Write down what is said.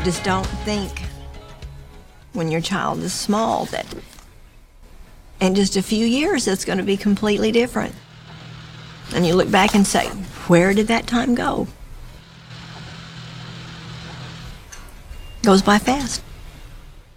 Just don't think when your child is small that in just a few years it's going to be completely different. And you look back and say, where did that time go? Goes by fast.